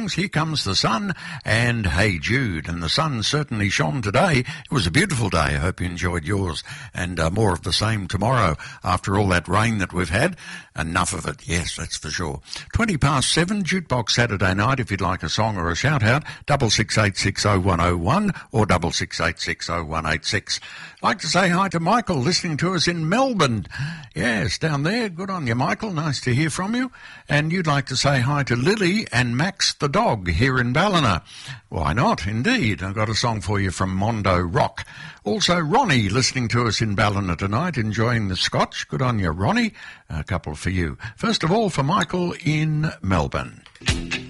songs, Here Comes the Sun and Hey Jude. And the sun certainly shone today. It was a beautiful day. I hope you enjoyed yours. And more of the same tomorrow after all that rain that we've had. Enough of it, yes, that's for sure. 7:20, Jukebox Saturday night. If you'd like a song or a shout-out, 66860101 or 66860186. Like to say hi to Michael, listening to us in Melbourne. Yes, down there. Good on you, Michael. Nice to hear from you. And you'd like to say hi to Lily and Max the dog here in Ballina. Why not? Indeed. I've got a song for you from Mondo Rock. Also, Ronnie listening to us in Ballina tonight, enjoying the scotch. Good on you, Ronnie. A couple for you. First of all, for Michael in Melbourne.